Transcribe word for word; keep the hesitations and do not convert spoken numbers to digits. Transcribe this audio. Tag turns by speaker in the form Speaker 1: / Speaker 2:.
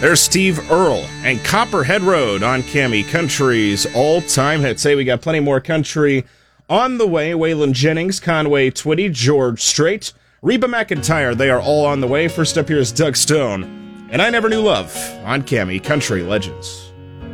Speaker 1: There's Steve Earle and Copperhead Road on Cammy Country's all-time hits. Hey, we got plenty more country on the way. Waylon Jennings, Conway Twitty, George Strait, Reba McEntire, they are all on the way. First up here is Doug Stone, and I Never Knew Love on Cammy Country Legends.